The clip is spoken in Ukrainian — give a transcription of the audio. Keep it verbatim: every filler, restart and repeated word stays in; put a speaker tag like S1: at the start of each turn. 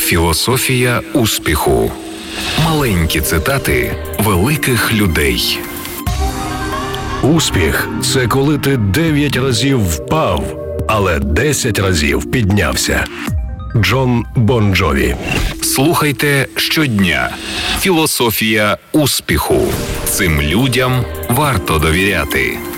S1: Філософія успіху. Маленькі цитати великих людей.
S2: Успіх – це коли ти дев'ять разів впав, але десять разів піднявся. Джон Бон Джові.
S1: Слухайте щодня. Філософія успіху. Цим людям варто довіряти.